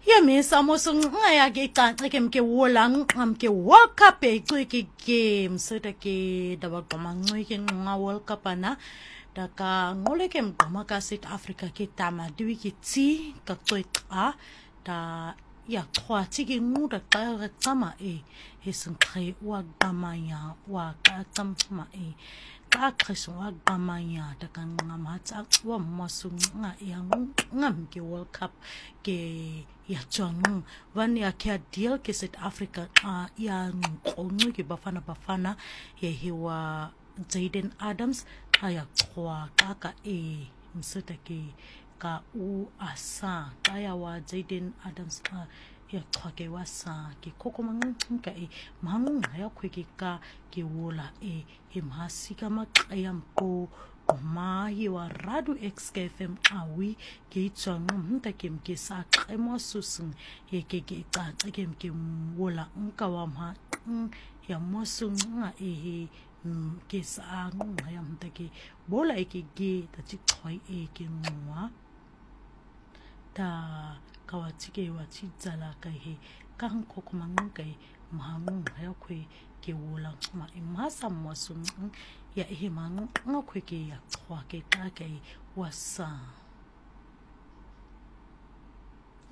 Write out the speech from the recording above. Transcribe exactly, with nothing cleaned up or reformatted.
ya misa mosung ngaya ke kanxe ke mke wolang am ke World Cup e ke game seta ke daba qoma ngwe ke nga World Cup ana daka ngole ke mqoma ka South Africa ke tama diwi ke tsi ka tsoqa da ya khwathi ke nguda xa ga tsama e hesinkhe wa qamanya wa ka tsamma e ka khriso wa qamanya daka ngamatsa wa masunga yang ngam ke World Cup ke ya tswang vani ya ke deal ke South Africa a ya ngqonqe ke bafana bafana ye hiwa Jaden Adams aya khwa ka e mseta ke ka u asa kaya wa Jaden Adams a ya khwa ke wasa ke kokomangqinka e mangunga ya khweke ka ke wola e himhasika maqaya mqo ma hiwa radu X K F M awi ke tswang mta ke mke sa qemo susung ye ke ke caca ke mke wola nka wa ma ya mosunga e ke sa nga ya mta ke bola e ke ge ta tshoi e ke ngwa ta kawatike wa tsala ka he ka nkoko manguka e mahangu ya khwe ke wola ma e masa mosung ya e mangu ngakwe ke ya khwa ke ka ke wasa